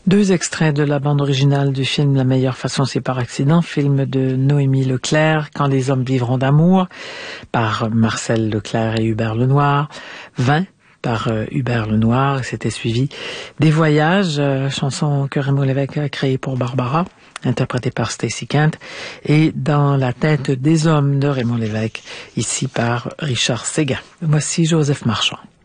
Deux extraits de la bande originale du film La meilleure façon c'est par accident, film de Noémie Leclerc, Quand les hommes vivront d'amour, par Marcel Leclerc et Hubert Lenoir, 20 par Hubert Lenoir, c'était suivi Des voyages, chanson que Raymond Lévesque a créée pour Barbara, interprétée par Stacey Kent, et Dans la tête des hommes de Raymond Lévesque, ici par Richard Séguin. Voici Joseph Marchand.